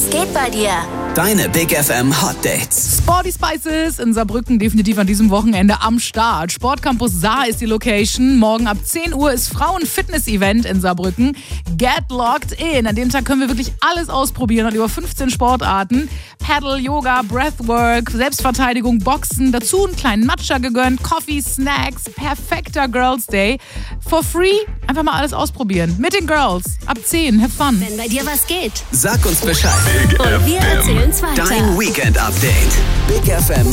Was geht bei dir? Deine Big FM Hot Dates. Sporty Spices in Saarbrücken definitiv an diesem Wochenende am Start. Sportcampus Saar ist die Location. Morgen ab 10 Uhr ist Frauen-Fitness-Event in Saarbrücken. Get locked in. An dem Tag können wir wirklich alles ausprobieren und über 15 Sportarten. Paddle, Yoga, Breathwork, Selbstverteidigung, Boxen. Dazu einen kleinen Matcha gegönnt, Coffee, Snacks. Perfekter Girls Day. For free, einfach mal alles ausprobieren. Mit den Girls. Ab 10. Have fun. Wenn bei dir was geht. Sag uns Bescheid. Und wir erzählen's weiter. Dein Weekend Update. Big FM